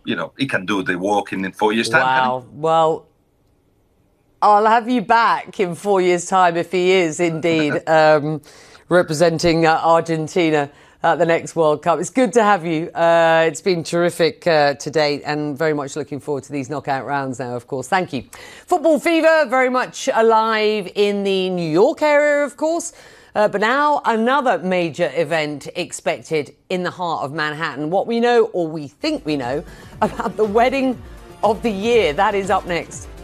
he can do the work in 4 years' time. Wow. Well, I'll have you back in 4 years' time if he is indeed representing Argentina at the next World Cup. It's good to have you. It's been terrific to date, and very much looking forward to these knockout rounds now, of course. Thank you. Football fever very much alive in the New York area, of course. But now another major event expected in the heart of Manhattan. What we know, or we think we know, about the wedding of the year. That is up next.